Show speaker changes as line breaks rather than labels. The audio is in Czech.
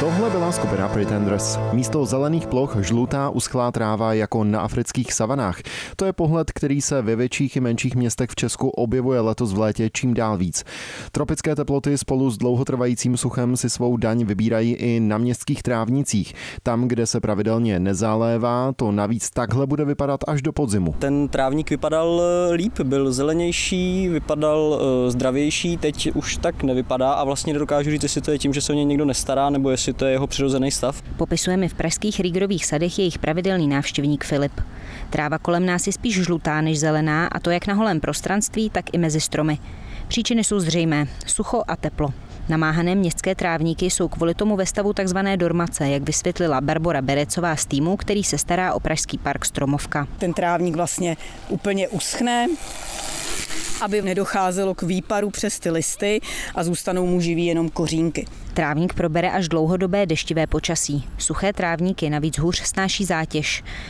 Tohle byla skupina Pretenders. Místo zelených ploch žlutá uschlá tráva jako na afrických savanách. To je pohled, který se ve větších i menších městech v Česku objevuje letos v létě čím dál víc. Tropické teploty spolu s dlouhotrvajícím suchem si svou daň vybírají i na městských trávnicích. Tam, kde se pravidelně nezalévá, to navíc takhle bude vypadat až do podzimu.
Ten trávník vypadal líp, byl zelenější, vypadal zdravější, teď už tak nevypadá a vlastně nedokážu říct, jestli to je tím, že se o něj někdo nestará, nebo jestli to je jeho přirozený stav.
Popisuje mi v pražských Rýgerových sadech jejich pravidelný návštěvník Filip. Tráva kolem nás je spíš žlutá než zelená, a to jak na holém prostranství, tak i mezi stromy. Příčiny jsou zřejmé: sucho a teplo. Namáhané městské trávníky jsou kvůli tomu ve stavu takzvané dormace, jak vysvětlila Barbora Berecová z týmu, který se stará o pražský park Stromovka.
Ten trávník vlastně úplně uschne, aby nedocházelo k výparu přes ty listy a zůstanou mu živý jenom kořínky.
Trávník probere až dlouhodobé deštivé počasí. Suché trávníky navíc hůř snáší zátěž.